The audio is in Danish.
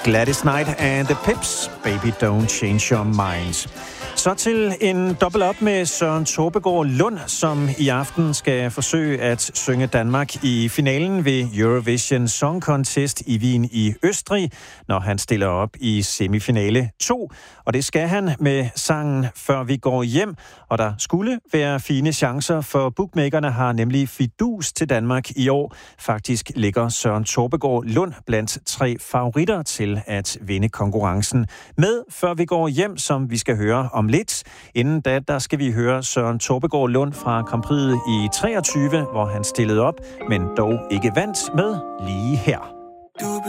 Gladys Knight and the Pips, Baby Don't Change Your Mind. Så til en dobbelt op med Søren Tåbegaard Lund, som i aften skal forsøge at synge Danmark i finalen ved Eurovision Song Contest i Wien i Østrig, når han stiller op i semifinale 2. Og det skal han med sangen Før vi går hjem, og der skulle være fine chancer, for bookmakerne har nemlig fidus til Danmark i år. Faktisk ligger Søren Tåbegaard Lund blandt 3 favoritter til at vinde konkurrencen med Før vi går hjem, som vi skal høre om lidt. Inden da, der skal vi høre Søren Tåbegaard Lund fra Grand Prix'et i 23, hvor han stillede op, men dog ikke vandt med Lige her.